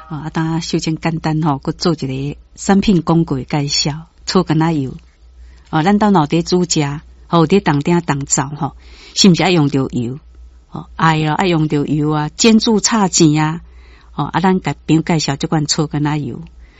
当首先简单吼，佮做一个产品广告介绍。醋橄榄油，咱到脑袋煮食，伫当顶当灶吼，是毋是爱用到油？爱用到油啊，煎煮炒煎啊，咱甲朋友介绍这款醋橄榄油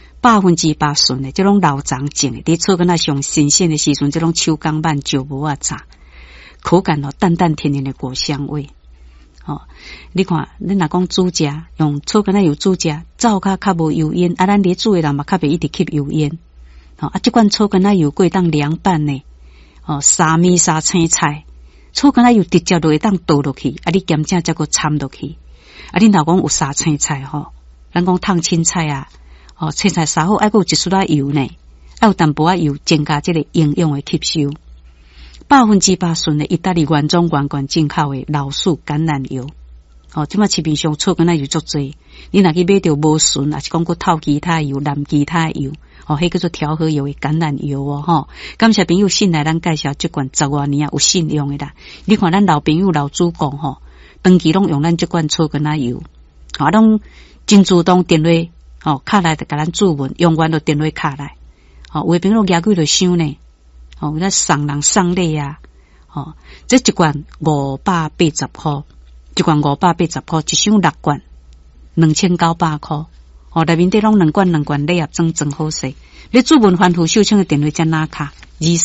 ，8%纯的，这种老长种的，伫醋橄榄上新鲜的时阵，这种手工慢石磨啊炸，口感淡淡甜甜的果香味。你看，你若讲煮食，用醋橄榄油煮食，灶较无油烟，咱咧煮的人嘛较袂一直吸油烟。这款醋橄榄油可以当凉拌呢，沙米沙青菜，醋橄榄油直接就会当倒落去，你咸正再个掺落去。你若讲有沙青菜咱讲烫青菜啊，青菜沙好爱有一丝仔油呢，爱有淡薄仔油，增加这个营养的吸收。8%纯的意大利原装原罐进口的老树橄榄油，即马市面上醋橄榄油足多，你若去买到无纯，还是讲佮透其他油、蓝其他油，迄叫做调和油的橄榄油感谢朋友信赖咱介绍这款10多年有信用的啦。你看咱老朋友老主讲长期拢用咱这款醋橄榄油，拢真主动电话卡来就甲咱注文，永远都电话卡来，有朋友牙贵就想呢。有咧送人送礼啊，这一罐580块，一罐580块，一箱6罐，2900块。内面底拢2罐礼盒装真好势。你注文欢呼秀清的电话在哪卡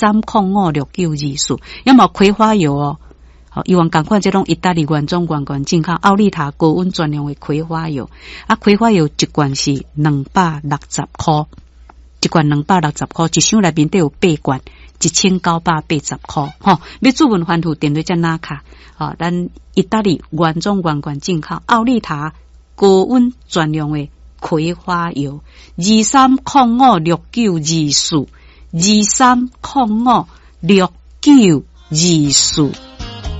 ？23056924，要么葵花油以往赶快这种意大利原装原罐进口奥利塔高温专用的葵花油，葵花油一罐是260块，一罐260块，一箱内面底有8罐。1980块，要注文欢呼电话在哪卡？咱意大利原装原罐进口奥利塔高温专用的葵花油，23056924，23056924。